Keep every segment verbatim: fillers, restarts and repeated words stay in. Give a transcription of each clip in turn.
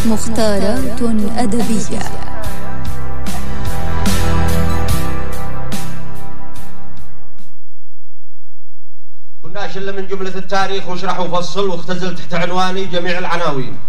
مختارات أدبية. كناش إلا من جملة التاريخ واشرح وفصل واختزل تحت عنواني جميع العناوين،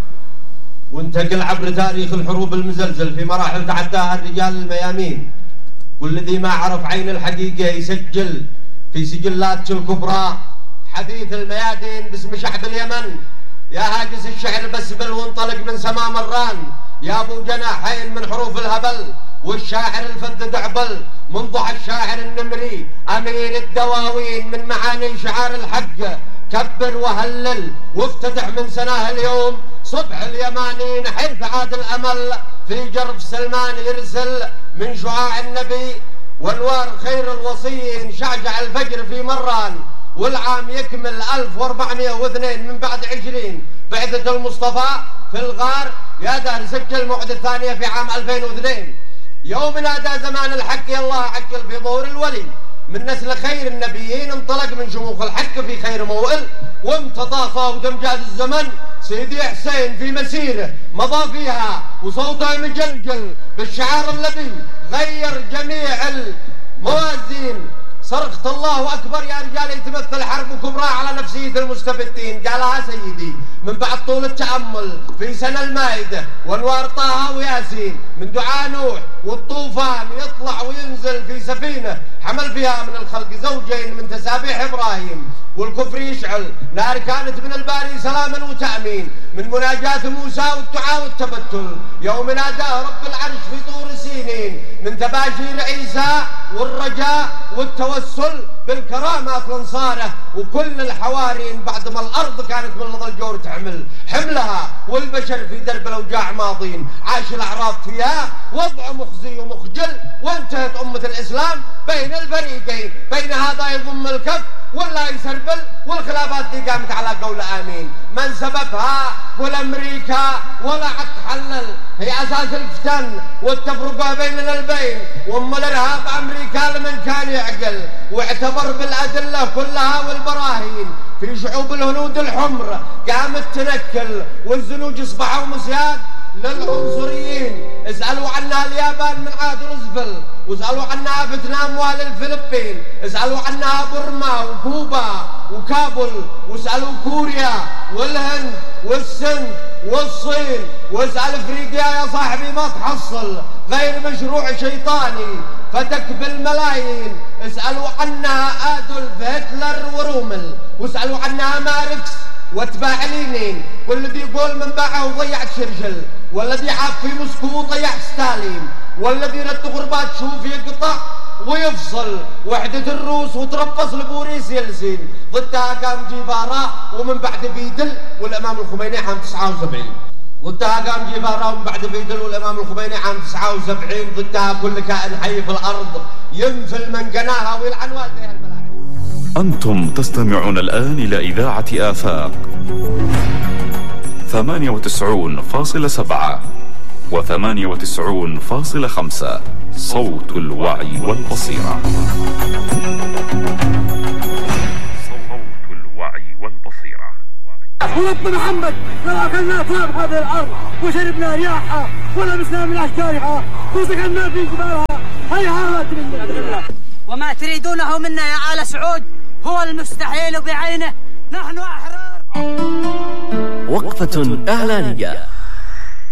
وانتقل عبر تاريخ الحروب المزلزل في مراحل تعداها الرجال الميامين. كل ذي ما عرف عين الحقيقة يسجل في سجلات الكبرى حديث الميادين باسم شعب اليمن. يا هاجس الشعر بسبل وانطلق من سما مران، يا ابو جناحين من حروف الهبل والشاعر الفذ دعبل، من ضحى الشاعر النمري امير الدواوين من معاني شعار الحق. كبر وهلل وافتتح من سناه اليوم صبح اليمانيين حيث عاد الامل في جرف سلمان يرسل من شعاع النبي وانوار خير الوصيين. شعشع الفجر في مران والعام يكمل ألف وأربعمائة واثنين من بعد عشرين بعثة المصطفى في الغار. يا دهر سجل موعد الثانية في عام ألفين واثنين. يوم نادى زمان الحق يا الله عجل في ظهور الولي من نسل خير النبيين. انطلق من شموخ الحق في خير موئل وامتطى صوت امجاد الزمن. سيدي حسين في مسيره مضى فيها وصوته مجلجل بالشعار الذي غير جميع الموازين. صرخت الله أكبر يا رجال يتمثل حرب كبرى على نفسية المستبدين. قالها سيدي من بعد طول التأمل في سنة المائدة وانوار طه وياسين من دعاء نوح والطوفان يطلع وينزل في سفينة حمل فيها من الخلق زوجين من تسابيح إبراهيم والكفر يشعل نار كانت من الباري سلاما وتأمين من مناجاة موسى والدعاء والتبتل. يوم ناداه رب العرش في طور سينين من تباشير عيسى والرجاء والتوسل بالكرامات لانصاره وكل الحوارين بعد ما الأرض كانت من لظى الجور تحمل حملها والبشر في درب الأوجاع ماضين. عاش الأعراب فيها وضع مخزي ومخجل وانتهت أمة الإسلام بين الفريقين، بين هذا يضم الكف ولا يسربل والخلافات دي قامت على قول آمين. من سببها ولا أمريكا ولا عد تحلل هي أساس الفتن والتفرقة بيننا البين. وأم الإرهاب أمريكا لمن كان يعقل واعتبر بالأدلة كلها والبراهين. في شعوب الهنود الحمر قامت تنكل والزنوج اصبحوا مسياد للعنصريين. اسألوا عنها اليابان من عهد روزفلت واسألوا عنها فيتنام والفلبين، اسألوا عنها برما وكوبا وكابل واسألوا كوريا والهند والسند والصين واسأل افريقيا يا صاحبي ما تحصل غير مشروع شيطاني فتك بالملايين. اسألوا عنها آدولف هتلر ورومل واسألوا عنها ماركس واتباع لينين والذي يقول من باعه وضيع تشرشل والذي عاب في موسكو وضيع ستالين والذي رد غربات شوف يقطع ويفصل وحدة الروس وتربص لبوريس يلسين. ضدها قام جيفارا ومن بعد فيدل والإمام الخميني عام تسعة وسبعين. ضدها قام جيفارا ومن بعد فيدل والإمام الخميني عام تسعة وسبعين. ضدها كل كائن حي في الأرض ينفل من قناها ويلعن والديها الملاعب. أنتم تستمعون الآن إلى إذاعة آفاق ثمانية وتسعون فاصلة سبعة وثمانية وتسعون فاصلة خمسة صوت الوعي والبصيرة. صوت الوعي والبصيرة. ورب محمد لو أكلنا تراب هذه الأرض وشربنا رياحها ولبسنا من أشجارها وسكننا في جبالها هيهات من. وما تريدونه منا يا آل سعود هو المستحيل بعينه. نحن أحرار. وقفة إعلانية.